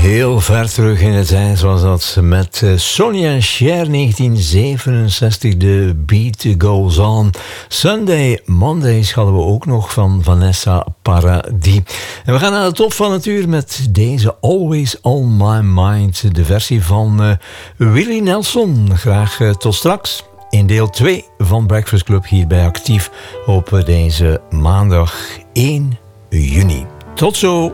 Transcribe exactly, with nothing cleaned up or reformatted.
Heel ver terug in de tijd was dat met Sonny and Cher negentien zevenenzestig, de Beat Goes On. Sunday, Mondays hadden we ook nog van Vanessa Paradis. En we gaan naar de top van het uur met deze Always On My Mind, de versie van uh, Willie Nelson. Graag uh, tot straks in deel twee van Breakfast Club hier bij Actief op deze maandag één juni. Tot zo!